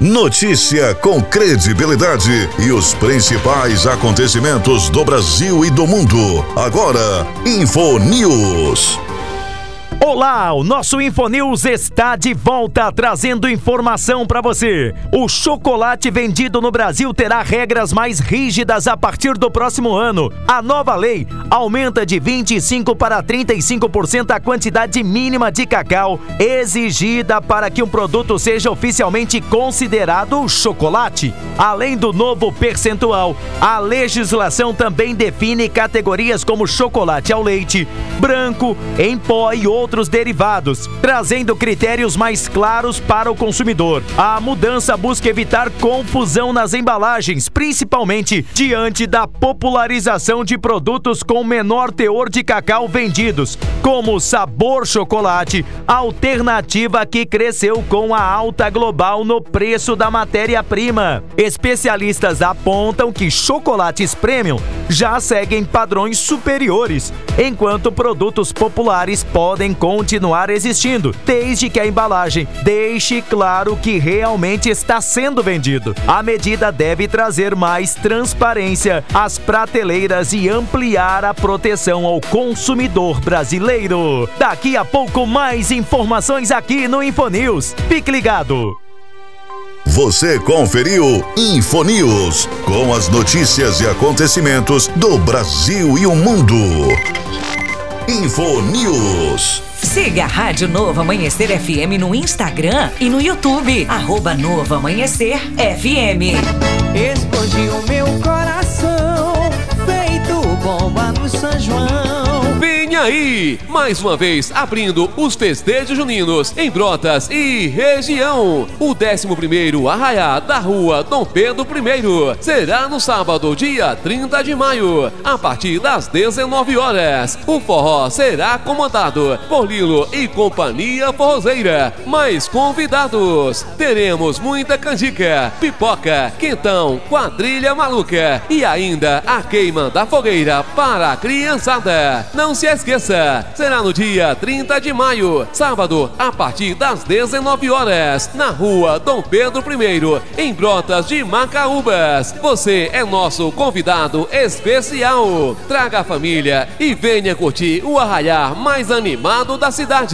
Notícia com credibilidade e os principais acontecimentos do Brasil e do mundo. Agora, InfoNews. Olá, o nosso InfoNews está de volta trazendo informação para você. O chocolate vendido no Brasil terá regras mais rígidas a partir do próximo ano. A nova lei aumenta de 25% para 35% a quantidade mínima de cacau exigida para que um produto seja oficialmente considerado chocolate. Além do novo percentual, a legislação também define categorias como chocolate ao leite, branco, em pó e outros derivados, trazendo critérios mais claros para o consumidor. A mudança busca evitar confusão nas embalagens, principalmente diante da popularização de produtos com menor teor de cacau vendidos, como Sabor Chocolate, alternativa que cresceu com a alta global no preço da matéria-prima. Especialistas apontam que chocolates premium já seguem padrões superiores, enquanto produtos populares podem continuar existindo, desde que a embalagem deixe claro que realmente está sendo vendido. A medida deve trazer mais transparência às prateleiras e ampliar a proteção ao consumidor brasileiro. Daqui a pouco, mais informações aqui no InfoNews. Fique ligado! Você conferiu InfoNews, com as notícias e acontecimentos do Brasil e o mundo. InfoNews. Siga a Rádio Novo Amanhecer FM no Instagram e no YouTube. @Novo Amanhecer FM. Explodiu meu coração, feito bomba no São João. Vem aí, mais uma vez abrindo os festejos juninos em Brotas e região. O 11º Arraiá da Rua Dom Pedro I será no sábado, dia 30 de maio, a partir das 19 horas. O forró será comandado por Lilo e Companhia Forrozeira. Mais convidados, teremos muita canjica, pipoca, quentão, quadrilha maluca e ainda a queima da fogueira para a criançada. Não se esqueça, será no dia 30 de maio, sábado, a partir das 19 horas, na Rua Dom Pedro I, em Brotas de Macaúbas. Você é nosso convidado especial. Traga a família e venha curtir o arraiá mais animado da cidade.